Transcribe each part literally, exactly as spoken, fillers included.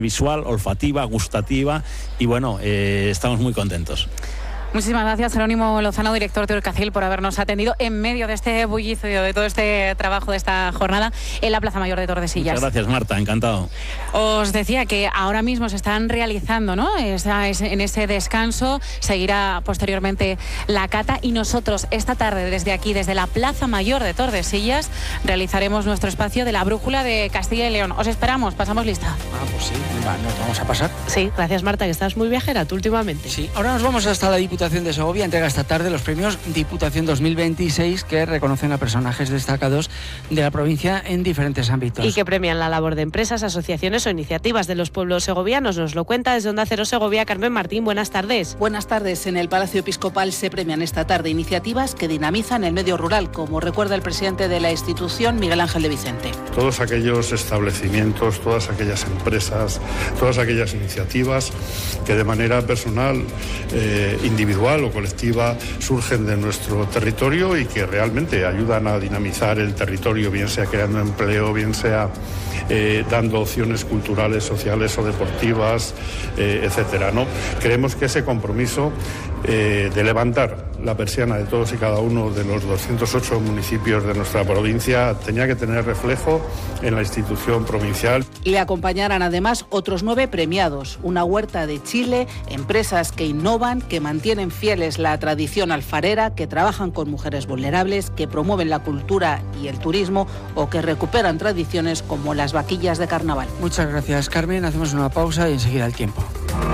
visual, olfativa, gustativa y bueno, eh, estamos muy contentos. Muchísimas gracias, Jerónimo Lozano, director de Urcacil, por habernos atendido en medio de este bullicio, de todo este trabajo de esta jornada en la Plaza Mayor de Tordesillas. Muchas gracias, Marta, encantado. Os decía que ahora mismo se están realizando, ¿no? Esa, en ese descanso, seguirá posteriormente la cata y nosotros esta tarde desde aquí, desde la Plaza Mayor de Tordesillas, realizaremos nuestro espacio de la Brújula de Castilla y León. Os esperamos, pasamos lista. Ah, pues sí, va, nos vamos a pasar. Sí, gracias, Marta, que estás muy viajera tú últimamente. Sí, ahora nos vamos hasta la Diputación de Segovia. Entrega esta tarde los premios Diputación dos mil veintiséis que reconocen a personajes destacados de la provincia en diferentes ámbitos. Y que premian la labor de empresas, asociaciones o iniciativas de los pueblos segovianos. Nos lo cuenta desde Onda Cero Segovia Carmen Martín. Buenas tardes. Buenas tardes. En el Palacio Episcopal se premian esta tarde iniciativas que dinamizan el medio rural, como recuerda el presidente de la institución, Miguel Ángel de Vicente. Todos aquellos establecimientos, todas aquellas empresas, todas aquellas iniciativas que de manera personal, eh, individual o colectiva surgen de nuestro territorio y que realmente ayudan a dinamizar el territorio, bien sea creando empleo, bien sea eh, dando opciones culturales, sociales o deportivas, eh, etcétera, ¿no? Creemos que ese compromiso eh, de levantar la persiana de todos y cada uno de los doscientos ocho municipios de nuestra provincia tenía que tener reflejo en la institución provincial. Le acompañarán además otros nueve premiados, una huerta de Chile, empresas que innovan, que mantienen fieles la tradición alfarera, que trabajan con mujeres vulnerables, que promueven la cultura y el turismo o que recuperan tradiciones como las vaquillas de carnaval. Muchas gracias, Carmen. Hacemos una pausa y enseguida el tiempo.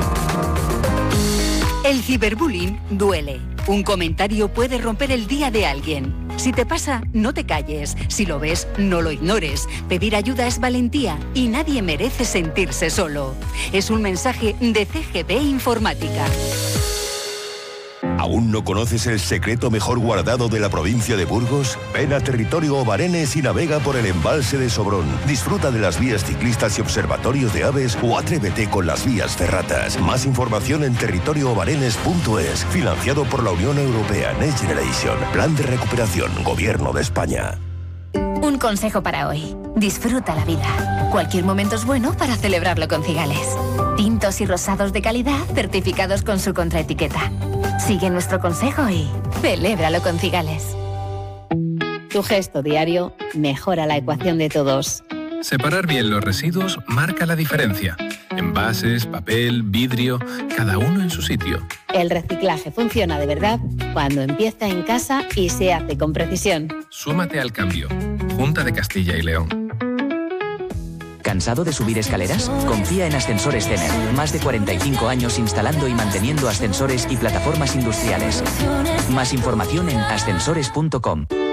El ciberbullying duele. Un comentario puede romper el día de alguien. Si te pasa, no te calles. Si lo ves, no lo ignores. Pedir ayuda es valentía y nadie merece sentirse solo. Es un mensaje de C G B Informática. ¿Aún no conoces el secreto mejor guardado de la provincia de Burgos? Ven a Territorio Obarenes y navega por el embalse de Sobrón. Disfruta de las vías ciclistas y observatorios de aves o atrévete con las vías ferratas. Más información en territorio obarenes punto es. Financiado por la Unión Europea Next Generation. Plan de recuperación. Gobierno de España. Un consejo para hoy. Disfruta la vida. Cualquier momento es bueno para celebrarlo con Cigales. Tintos y rosados de calidad certificados con su contraetiqueta. Sigue nuestro consejo y celébralo con Cigales. Tu gesto diario mejora la ecuación de todos. Separar bien los residuos marca la diferencia. Envases, papel, vidrio, cada uno en su sitio. El reciclaje funciona de verdad cuando empieza en casa y se hace con precisión. Súmate al cambio. Junta de Castilla y León. ¿Cansado de subir escaleras? Confía en Ascensores Cener. Más de cuarenta y cinco años instalando y manteniendo ascensores y plataformas industriales. Más información en ascensores punto com.